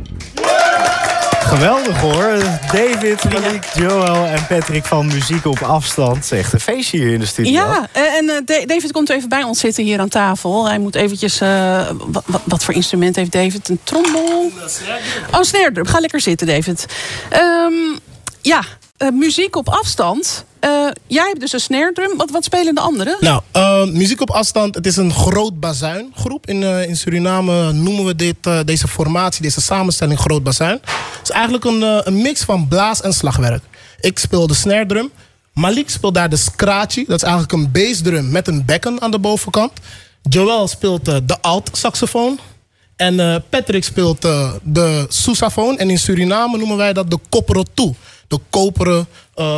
Geweldig hoor. David, Malik, Joel en Patrick van Muziek op Afstand. Het is echt een feestje hier in de studio. Ja, en David komt even bij ons zitten hier aan tafel. Hij moet eventjes... wat voor instrument heeft David? Een trommel? Oh, een snare drum. Ga lekker zitten, David. Muziek op afstand. Jij hebt dus een snare drum. Wat spelen de anderen? Nou, Muziek op Afstand, het is een groot bazuingroep. In Suriname noemen we deze formatie, deze samenstelling groot bazuin. Het is eigenlijk een mix van blaas- en slagwerk. Ik speel de snare drum. Malik speelt daar de scratchy. Dat is eigenlijk een bassdrum met een bekken aan de bovenkant. Joel speelt de alt-saxofoon. En Patrick speelt de sousaphone. En in Suriname noemen wij dat de kopero-toe. De koperen,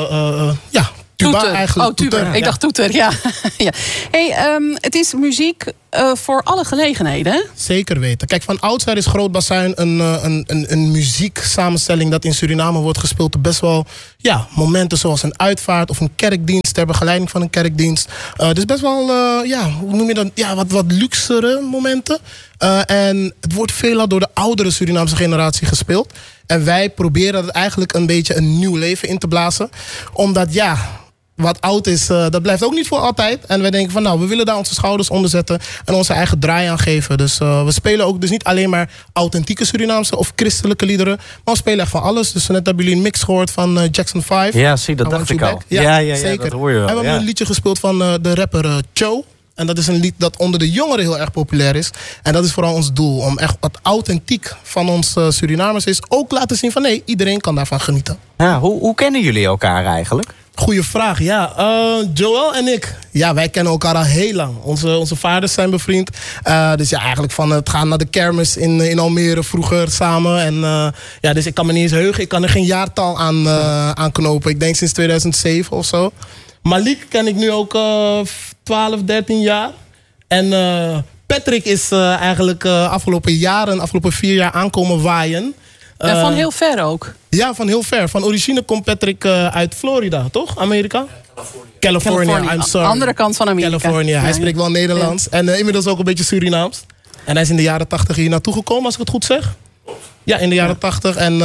tuba toeter. eigenlijk. Oh, tuba. Ik dacht toeter, ja. ja. Hey, het is muziek voor alle gelegenheden, hè? Zeker weten. Kijk, van oudsher is Groot Bazuin een muzieksamenstelling dat in Suriname wordt gespeeld op best wel momenten zoals een uitvaart of een kerkdienst ter begeleiding van een kerkdienst. Dus best wel, hoe noem je dat? Ja, wat luxere momenten. En het wordt veelal door de oudere Surinaamse generatie gespeeld. En wij proberen het eigenlijk een beetje een nieuw leven in te blazen. Omdat wat oud is, dat blijft ook niet voor altijd. En wij denken van we willen daar onze schouders onder zetten en onze eigen draai aan geven. Dus we spelen ook dus niet alleen maar authentieke Surinaamse of christelijke liederen. Maar we spelen echt van alles. Dus net hebben jullie een mix gehoord van Jackson 5. Ja, zie, dat dacht ik al. Ja, zeker. Dat hoor je wel. En we hebben een liedje gespeeld van de rapper Cho. En dat is een lied dat onder de jongeren heel erg populair is. En dat is vooral ons doel. Om echt wat authentiek van ons Surinamers is. Ook laten zien van nee, iedereen kan daarvan genieten. Ja, hoe kennen jullie elkaar eigenlijk? Goeie vraag, ja. Joel en ik, wij kennen elkaar al heel lang. Onze vaders zijn bevriend. Dus eigenlijk van het gaan naar de kermis in Almere vroeger samen. En dus ik kan me niet eens heugen. Ik kan er geen jaartal aan knopen. Ik denk sinds 2007 of zo. Malik ken ik nu ook 12, 13 jaar. En Patrick is eigenlijk afgelopen 4 jaar aankomen waaien. En van heel ver ook. Ja, van heel ver. Van origine komt Patrick uit Florida, toch? Amerika? California, I'm sorry. Andere kant van Amerika. California. Hij spreekt wel Nederlands. Ja. En inmiddels ook een beetje Surinaams. En hij is in de jaren 80 hier naartoe gekomen, als ik het goed zeg. Ja, in de jaren 80. En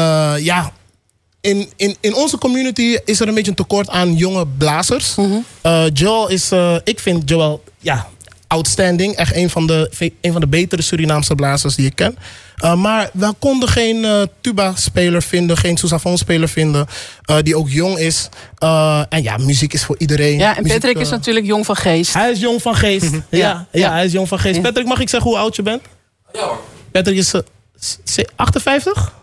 in onze community is er een beetje een tekort aan jonge blazers. Mm-hmm. Joel is, ik vind Joel, outstanding. Echt een van de betere Surinaamse blazers die ik ken. Maar we konden geen tuba-speler vinden, geen sousaphone-speler vinden die ook jong is. En muziek is voor iedereen. Ja, en Patrick is natuurlijk jong van geest. Hij is jong van geest. Hij is jong van geest. Ja. Patrick, mag ik zeggen hoe oud je bent? Ja hoor. Patrick is 58?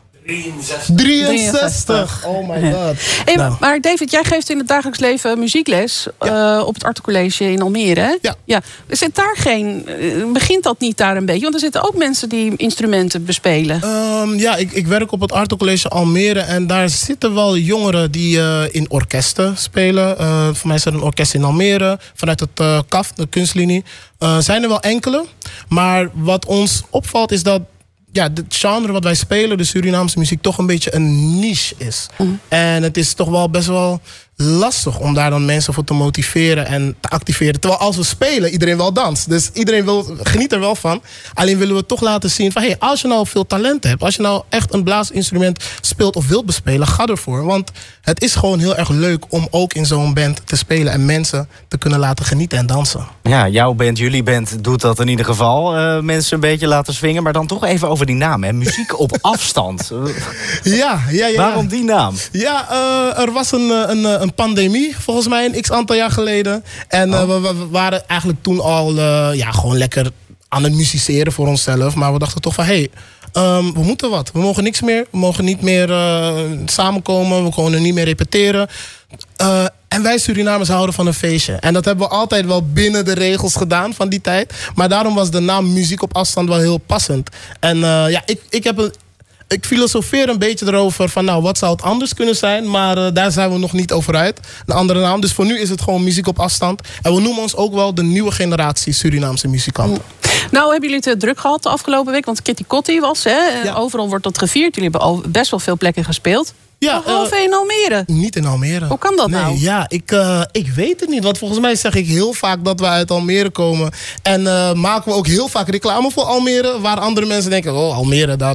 63. Oh my god. Hey, maar David, jij geeft in het dagelijks leven muziekles op het Arte College in Almere. Ja. Zit daar begint dat niet daar een beetje? Want er zitten ook mensen die instrumenten bespelen. Ik werk op het Arte College Almere. En daar zitten wel jongeren die in orkesten spelen. Voor mij is er een orkest in Almere. Vanuit het KAF, de kunstlinie. Zijn er wel enkele. Maar wat ons opvalt is dat het genre wat wij spelen, de Surinaamse muziek, toch een beetje een niche is. Mm. En het is toch wel best wel lastig om daar dan mensen voor te motiveren en te activeren. Terwijl als we spelen, iedereen wel danst. Dus iedereen geniet er wel van. Alleen willen we toch laten zien van als je nou veel talent hebt, als je nou echt een blaasinstrument speelt of wilt bespelen, ga ervoor. Want het is gewoon heel erg leuk om ook in zo'n band te spelen en mensen te kunnen laten genieten en dansen. Ja, jouw band, jullie band doet dat in ieder geval. Mensen een beetje laten swingen. Maar dan toch even over die naam, hè? Muziek op afstand. Ja. Waarom die naam? Ja, er was een pandemie, volgens mij, een x-aantal jaar geleden. En we waren eigenlijk toen al gewoon lekker aan het musiceren voor onszelf. Maar we dachten toch van, we moeten wat. We mogen niks meer. We mogen niet meer samenkomen. We kunnen niet meer repeteren. En wij Surinamers houden van een feestje. En dat hebben we altijd wel binnen de regels gedaan van die tijd. Maar daarom was de naam Muziek op Afstand wel heel passend. En ik filosofeer een beetje erover van wat zou het anders kunnen zijn. Maar daar zijn we nog niet over uit. Een andere naam. Dus voor nu is het gewoon Muziek op Afstand. En we noemen ons ook wel de nieuwe generatie Surinaamse muzikanten. Nou, hebben jullie het druk gehad de afgelopen week? Want Kitty Kotti was, hè? Ja. Overal wordt dat gevierd. Jullie hebben al best wel veel plekken gespeeld. Ja, behalve in Almere. Niet in Almere. Hoe kan dat nou? Ja, ik weet het niet. Want volgens mij zeg ik heel vaak dat we uit Almere komen. En maken we ook heel vaak reclame voor Almere. Waar andere mensen denken, Almere,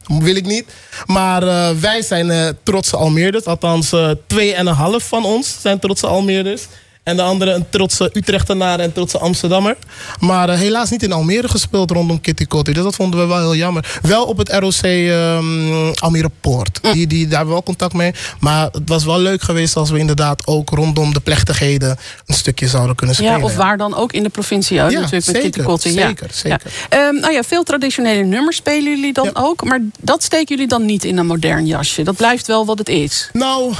wil ik niet. Maar wij zijn trotse Almeerders. Althans, 2,5 van ons zijn trotse Almeerders. En de andere een trotse Utrechternaar en trotse Amsterdammer. Maar helaas niet in Almere gespeeld rondom Kitty Kotti. Dus dat vonden we wel heel jammer. Wel op het ROC Almere Poort. Daar hebben we wel contact mee. Maar het was wel leuk geweest als we inderdaad ook rondom de plechtigheden een stukje zouden kunnen spelen. Ja, of waar dan ook in de provincie. Ja, natuurlijk zeker, met Kitty Kotti. Zeker. Ja. Veel traditionele nummers spelen jullie dan ook. Maar dat steken jullie dan niet in een modern jasje. Dat blijft wel wat het is. Nou,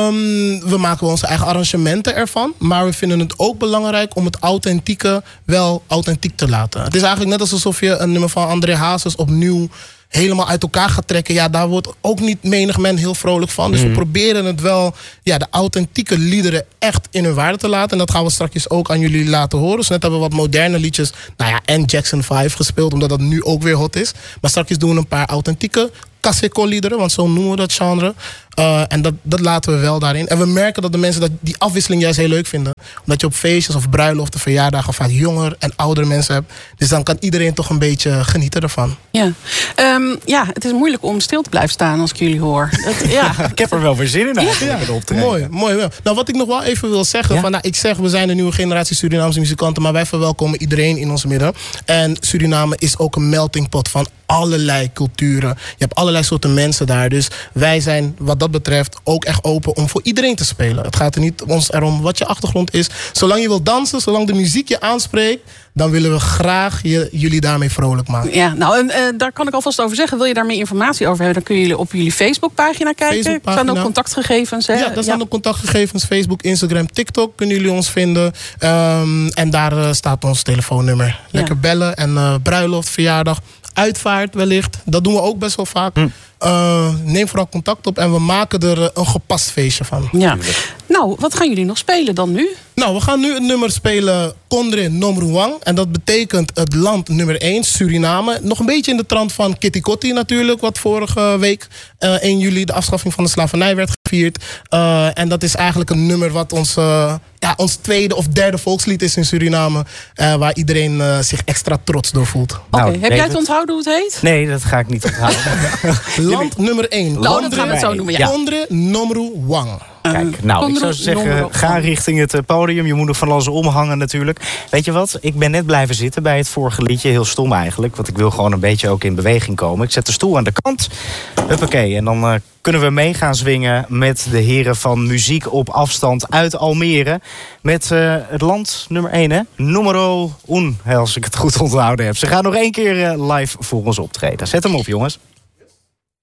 we maken wel onze eigen arrangementen ervan. Maar we vinden het ook belangrijk om het authentieke wel authentiek te laten. Het is eigenlijk net alsof je een nummer van André Hazes opnieuw helemaal uit elkaar gaat trekken. Ja, daar wordt ook niet menig men heel vrolijk van. Dus we proberen het wel, de authentieke liederen echt in hun waarde te laten. En dat gaan we straks ook aan jullie laten horen. Dus net hebben we wat moderne liedjes, en Jackson 5 gespeeld, omdat dat nu ook weer hot is. Maar straks doen we een paar authentieke Kaseko-liederen, want zo noemen we dat genre. En dat laten we wel daarin. En we merken dat de mensen die afwisseling juist heel leuk vinden. Omdat je op feestjes of bruiloften, verjaardagen vaak jonger en oudere mensen hebt. Dus dan kan iedereen toch een beetje genieten ervan. Ja, het is moeilijk om stil te blijven staan als ik jullie hoor. Ik heb er wel weer zin in eigenlijk. Mooi wel. Nou, wat ik nog wel even wil zeggen. Ik zeg, we zijn de nieuwe generatie Surinaamse muzikanten. Maar wij verwelkomen iedereen in ons midden. En Suriname is ook een melting pot van allerlei culturen. Je hebt allerlei soorten mensen daar. Dus wij zijn wat dat betreft ook echt open om voor iedereen te spelen. Het gaat er niet ons erom wat je achtergrond is. Zolang je wil dansen, zolang de muziek je aanspreekt, dan willen we graag jullie daarmee vrolijk maken. Ja, daar kan ik alvast over zeggen. Wil je daar meer informatie over hebben, dan kun je op jullie Facebookpagina kijken. Er staan ook contactgegevens. Hè? Ja, daar staan ook contactgegevens. Facebook, Instagram, TikTok kunnen jullie ons vinden. En daar staat ons telefoonnummer. Lekker bellen en bruiloft, verjaardag, uitvaart wellicht. Dat doen we ook best wel vaak. Neem vooral contact op en we maken er een gepast feestje van. Ja. Nou, wat gaan jullie nog spelen dan nu? Nou, we gaan nu het nummer spelen Kondre Nomru Wang. En dat betekent het land nummer 1, Suriname. Nog een beetje in de trant van Kitty Kotti natuurlijk. Wat vorige week 1 juli de afschaffing van de slavernij werd gevierd. En dat is eigenlijk een nummer wat ons tweede of derde volkslied is in Suriname. Waar iedereen zich extra trots door voelt. Oké, heb jij het onthouden hoe het heet? Nee, dat ga ik niet onthouden. Land nummer 1. Dat gaan we het zo noemen, ja. Kondre Nomru Wang. Kijk, ik zou zeggen, ga richting het podium. Je moet nog van alles omhangen natuurlijk. Weet je wat? Ik ben net blijven zitten bij het vorige liedje. Heel stom eigenlijk, want ik wil gewoon een beetje ook in beweging komen. Ik zet de stoel aan de kant. Huppakee, en dan kunnen we mee gaan zwingen met de heren van Muziek op Afstand uit Almere. Met het land nummer 1, hè? Numero 1, als ik het goed onthouden heb. Ze gaan nog 1 keer live voor ons optreden. Zet hem op, jongens.